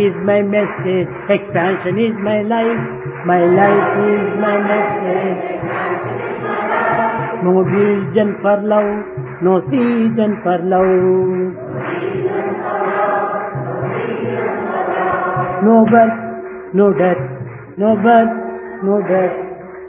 is my message. Expansion is my life. My life is my message. No religion for love. No season for love. No birth, no death. No birth, no death.